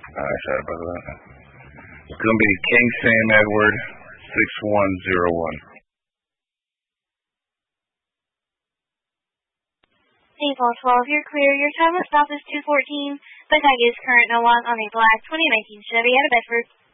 Sorry about that. It's going to be King Sam Edward 6101. Table 12, you're clear. Your time of stop is 2:14. The tag is current no one on a black 2019 Chevy out of Bedford.